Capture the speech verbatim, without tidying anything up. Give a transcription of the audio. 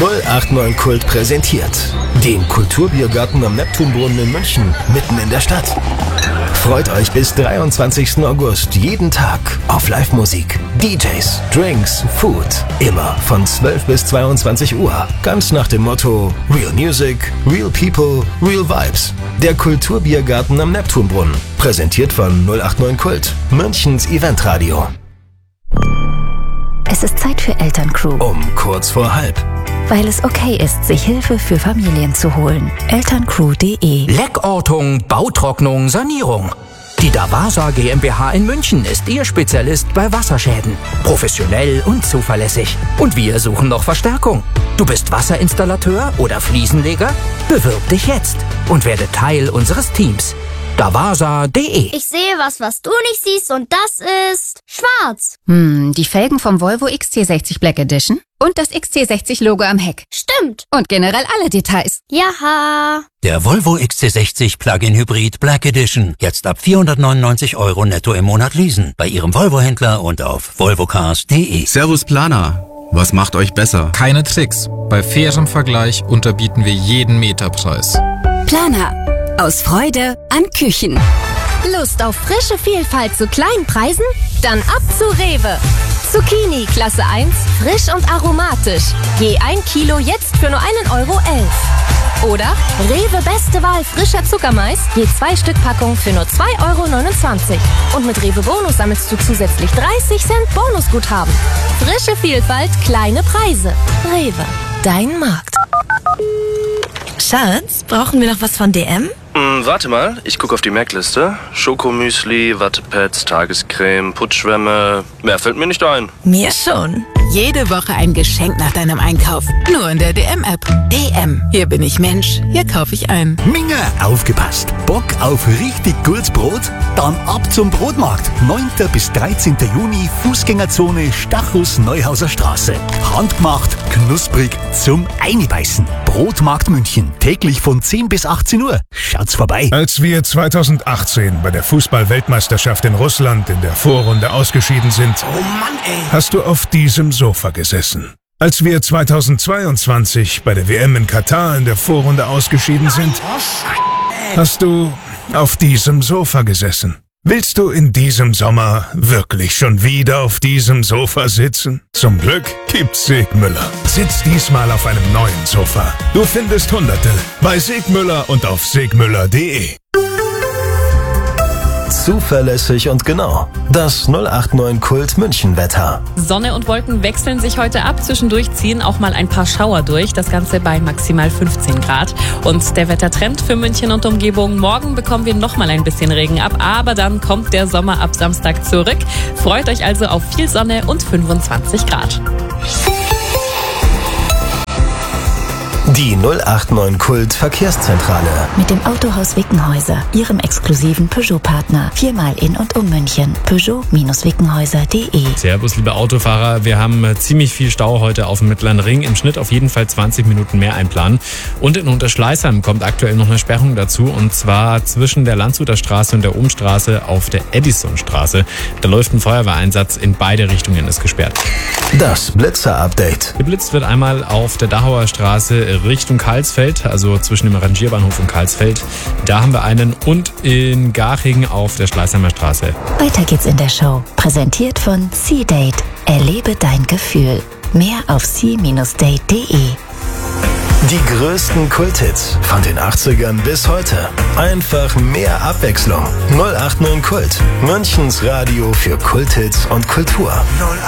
null acht neun Kult präsentiert den Kulturbiergarten am Neptunbrunnen in München, mitten in der Stadt. Freut euch bis dreiundzwanzigsten August jeden Tag auf Live-Musik, D Js, Drinks, Food. Immer von zwölf bis zweiundzwanzig Uhr. Ganz nach dem Motto Real Music, Real People, Real Vibes. Der Kulturbiergarten am Neptunbrunnen. Präsentiert von null acht neun Kult, Münchens Eventradio. Es ist Zeit für Elterncrew. Um kurz vor halb. Weil es okay ist, sich Hilfe für Familien zu holen. elterncrew punkt de. Leckortung, Bautrocknung, Sanierung. Die Davasa GmbH in München ist Ihr Spezialist bei Wasserschäden. Professionell und zuverlässig. Und wir suchen noch Verstärkung. Du bist Wasserinstallateur oder Fliesenleger? Bewirb dich jetzt und werde Teil unseres Teams. davasa punkt de. Ich sehe was, was du nicht siehst, und das ist schwarz. Hm, die Felgen vom Volvo X C sechzig Black Edition und das X C sechzig Logo am Heck. Stimmt. Und generell alle Details. Jaha. Der Volvo X C sechzig Plug-in Hybrid Black Edition. Jetzt ab vierhundertneunundneunzig Euro netto im Monat leasen. Bei Ihrem Volvo-Händler und auf volvocars punkt de. Servus Planer. Was macht euch besser? Keine Tricks. Bei fairem Vergleich unterbieten wir jeden Meterpreis. Planer. Aus Freude an Küchen. Lust auf frische Vielfalt zu kleinen Preisen? Dann ab zu Rewe. Zucchini Klasse eins, frisch und aromatisch. Je ein Kilo jetzt für nur einen Euro elf. Oder Rewe beste Wahl frischer Zuckermais, je zwei Stück Packung für nur zwei Euro neunundzwanzig. Und mit Rewe Bonus sammelst du zusätzlich dreißig Cent Bonusguthaben. Frische Vielfalt, kleine Preise. Rewe, dein Markt. Schatz, brauchen wir noch was von D M? Hm, warte mal, ich gucke auf die Merkliste. Schokomüsli, Wattepads, Tagescreme, Putzschwämme. Mehr fällt mir nicht ein. Mir schon. Jede Woche ein Geschenk nach deinem Einkauf. Nur in der D M-App. D M. Hier bin ich Mensch. Hier kaufe ich ein. Minga, aufgepasst. Bock auf richtig gutes Brot? Dann ab zum Brotmarkt. neunten bis dreizehnten Juni, Fußgängerzone Stachus Neuhauser Straße. Handgemacht, knusprig, zum Einbeißen. Brotmarkt München. Täglich von zehn bis achtzehn Uhr. Schaut's vorbei. Als wir zweitausendachtzehn bei der Fußball-Weltmeisterschaft in Russland in der Vorrunde ausgeschieden sind, oh Mann, ey. hast du auf diesem Sofa gesessen. Als wir zweitausendzweiundzwanzig bei der W M in Katar in der Vorrunde ausgeschieden sind, hast du auf diesem Sofa gesessen. Willst du in diesem Sommer wirklich schon wieder auf diesem Sofa sitzen? Zum Glück gibt's Segmüller. Sitz diesmal auf einem neuen Sofa. Du findest Hunderte bei Segmüller und auf segmüller punkt de. Zuverlässig und genau. Das null acht neun Kult München Wetter. Sonne und Wolken wechseln sich heute ab. Zwischendurch ziehen auch mal ein paar Schauer durch. Das Ganze bei maximal fünfzehn Grad. Und der Wettertrend für München und Umgebung. Morgen bekommen wir noch mal ein bisschen Regen ab. Aber dann kommt der Sommer ab Samstag zurück. Freut euch also auf viel Sonne und fünfundzwanzig Grad. Die null acht neun Kult Verkehrszentrale. Mit dem Autohaus Wickenhäuser, Ihrem exklusiven Peugeot-Partner. Viermal in und um München. Peugeot Wickenhäuser punkt de. Servus, liebe Autofahrer. Wir haben ziemlich viel Stau heute auf dem Mittleren Ring. Im Schnitt auf jeden Fall zwanzig Minuten mehr einplanen. Und in Unterschleißheim kommt aktuell noch eine Sperrung dazu. Und zwar zwischen der Landshuter Straße und der Umstraße auf der Edisonstraße. Da läuft ein Feuerwehreinsatz. In beide Richtungen ist gesperrt. Das Blitzer-Update. Geblitzt wird einmal auf der Dachauer Straße Richtung Karlsfeld, also zwischen dem Rangierbahnhof und Karlsfeld. Da haben wir einen und in Garching auf der Schleißheimer Straße. Weiter geht's in der Show. Präsentiert von C-Date. Erlebe dein Gefühl. Mehr auf c Bindestrich date punkt de. Die größten Kulthits von den achtzigern bis heute. Einfach mehr Abwechslung. null acht neun Kult. Münchens Radio für Kulthits und Kultur.